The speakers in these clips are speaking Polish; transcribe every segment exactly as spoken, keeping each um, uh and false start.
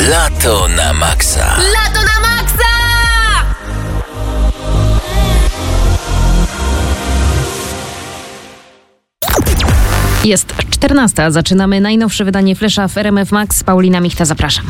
Lato na maksa. Lato na maksa! Jest czternasta. Zaczynamy najnowsze wydanie Flesza w R M F Max. Paulina Michta, zapraszam.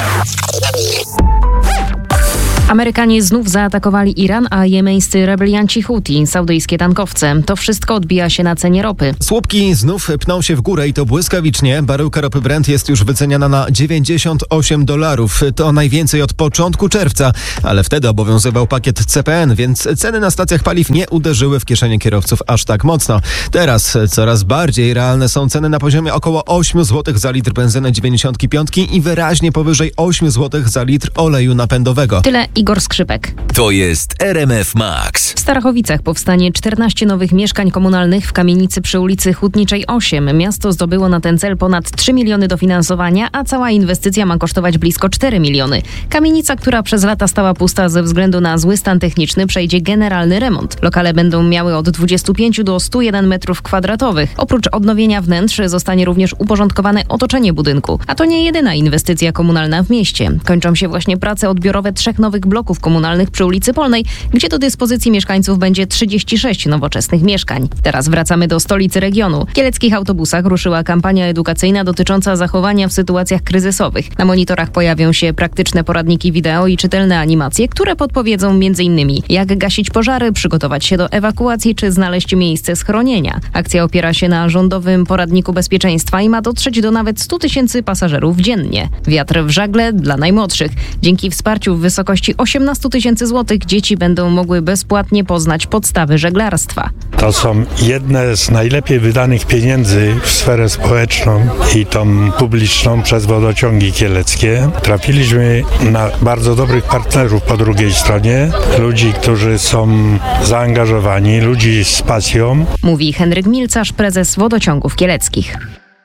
Amerykanie znów zaatakowali Iran, a jemeńscy rebelianci Huti, saudyjskie tankowce. To wszystko odbija się na cenie ropy. Słupki znów pną się w górę i to błyskawicznie. Baryłka ropy Brent jest już wyceniana na dziewięćdziesiąt osiem dolarów. To najwięcej od początku czerwca, ale wtedy obowiązywał pakiet C P N, więc ceny na stacjach paliw nie uderzyły w kieszenie kierowców aż tak mocno. Teraz coraz bardziej realne są ceny na poziomie około osiem złotych za litr benzyny dziewięćdziesiąt pięć i wyraźnie powyżej osiem złotych za litr oleju napędowego. Tyle Igor Skrzypek. To jest R M F Max. W Starachowicach powstanie czternaście nowych mieszkań komunalnych w kamienicy przy ulicy Hutniczej osiem. Miasto zdobyło na ten cel ponad trzy miliony dofinansowania, a cała inwestycja ma kosztować blisko cztery miliony. Kamienica, która przez lata stała pusta ze względu na zły stan techniczny, przejdzie generalny remont. Lokale będą miały od dwudziestu pięciu do stu jeden metrów kwadratowych. Oprócz odnowienia wnętrz zostanie również uporządkowane otoczenie budynku. A to nie jedyna inwestycja komunalna w mieście. Kończą się właśnie prace odbiorowe trzech nowych bloków komunalnych przy ulicy Polnej, gdzie do dyspozycji mieszkańców będzie trzydzieści sześć nowoczesnych mieszkań. Teraz wracamy do stolicy regionu. W kieleckich autobusach ruszyła kampania edukacyjna dotycząca zachowania w sytuacjach kryzysowych. Na monitorach pojawią się praktyczne poradniki wideo i czytelne animacje, które podpowiedzą między innymi jak gasić pożary, przygotować się do ewakuacji czy znaleźć miejsce schronienia. Akcja opiera się na rządowym poradniku bezpieczeństwa i ma dotrzeć do nawet stu tysięcy pasażerów dziennie. Wiatr w żagle dla najmłodszych. Dzięki wsparciu w wysokości osiemnastu tysięcy złotych dzieci będą mogły bezpłatnie poznać podstawy żeglarstwa. To są jedne z najlepiej wydanych pieniędzy w sferę społeczną i tą publiczną przez wodociągi kieleckie. Trafiliśmy na bardzo dobrych partnerów po drugiej stronie, ludzi, którzy są zaangażowani, ludzi z pasją. Mówi Henryk Milcarz, prezes Wodociągów Kieleckich.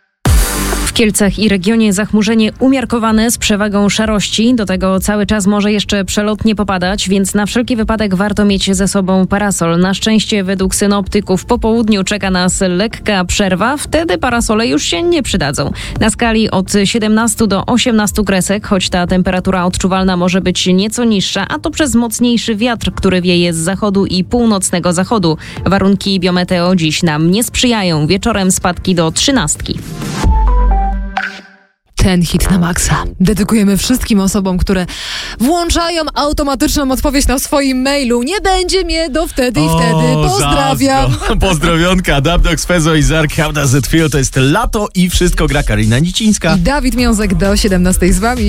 W Kielcach i regionie zachmurzenie umiarkowane z przewagą szarości. Do tego cały czas może jeszcze przelotnie popadać, więc na wszelki wypadek warto mieć ze sobą parasol. Na szczęście według synoptyków po południu czeka nas lekka przerwa. Wtedy parasole już się nie przydadzą. Na skali od siedemnastu do osiemnastu kresek, choć ta temperatura odczuwalna może być nieco niższa, a to przez mocniejszy wiatr, który wieje z zachodu i północnego zachodu. Warunki biometeo dziś nam nie sprzyjają. Wieczorem spadki do trzynastki. Ten hit na maksa dedykujemy wszystkim osobom, które włączają automatyczną odpowiedź na swoim mailu. Nie będzie mnie do wtedy i wtedy. Pozdrawiam. Zazdro. Pozdrowionka. Dubdox, Fezo i Zark. How does it feel? To jest lato i wszystko gra Karolina Nicińska. I Dawid Miązek do siedemnastej z wami.